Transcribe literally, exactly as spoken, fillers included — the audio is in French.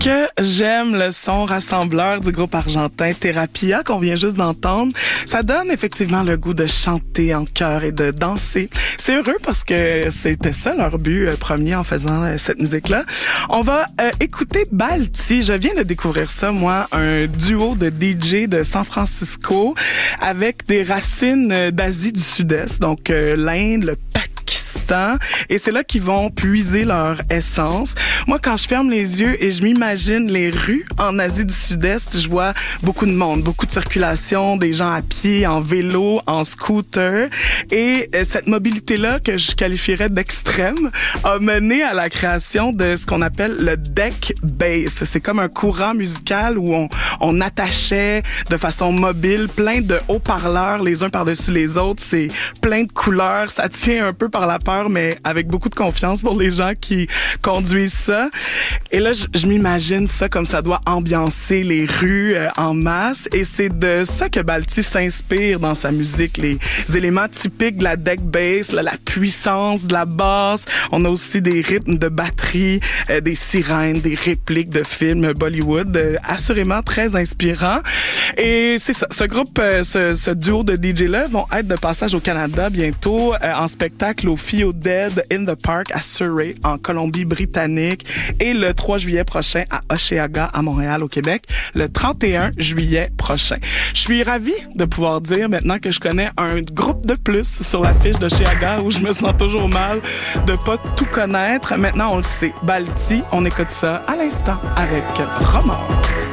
Que j'aime le son rassembleur du groupe argentin Therapia qu'on vient juste d'entendre. Ça donne effectivement le goût de chanter en chœur et de danser. C'est heureux parce que c'était ça leur but euh, premier en faisant euh, cette musique-là. On va euh, écouter Balti. Je viens de découvrir ça, moi, un duo de D J de San Francisco avec des racines euh, d'Asie du Sud-Est, donc euh, l'Inde, le Pakistan. Et c'est là qu'ils vont puiser leur essence. Moi, quand je ferme les yeux et je m'imagine les rues en Asie du Sud-Est, je vois beaucoup de monde, beaucoup de circulation, des gens à pied, en vélo, en scooter. Et euh, cette mobilité-là, que je qualifierais d'extrême, a mené à la création de ce qu'on appelle le deck bass. C'est comme un courant musical où on, on attachait de façon mobile plein de haut-parleurs les uns par-dessus les autres. C'est plein de couleurs. Ça tient un peu par la peur, mais avec beaucoup de confiance pour les gens qui conduisent ça. Et là, je, je m'imagine ça comme ça doit ambiancer les rues euh, en masse. Et c'est de ça que Balti s'inspire dans sa musique. Les éléments typiques de la deck bass, là, la puissance de la basse. On a aussi des rythmes de batterie, euh, des sirènes, des répliques de films Bollywood. Euh, assurément très inspirant. Et c'est ça. Ce groupe, euh, ce, ce duo de D J-là vont être de passage au Canada bientôt euh, en spectacle au Fio Dead in the Park à Surrey, en Colombie-Britannique, et le trois juillet prochain à Hochelaga, à Montréal, au Québec, le trente et un juillet prochain. Je suis ravie de pouvoir dire, maintenant que je connais un groupe de plus sur la fiche d'Hochelaga, où je me sens toujours mal de pas tout connaître. Maintenant, on le sait. Balti, on écoute ça à l'instant avec Romance.